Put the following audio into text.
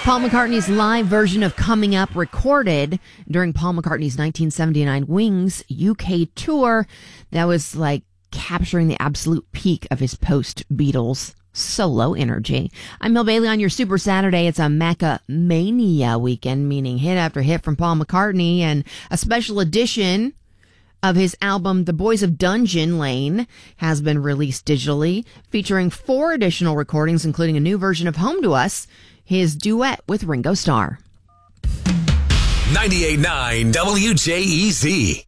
Paul McCartney's live version of Coming Up, recorded during Paul McCartney's 1979 Wings UK tour. That was like capturing the absolute peak of his post-Beatles solo energy. I'm Mel Bailey on your Super Saturday. It's a Macamania weekend, meaning hit after hit from Paul McCartney, and a special edition of his album The Boys of Dungeon Lane has been released digitally, featuring 4 additional recordings, including a new version of Home to Us, his duet with Ringo Starr. 98.9 WJEZ.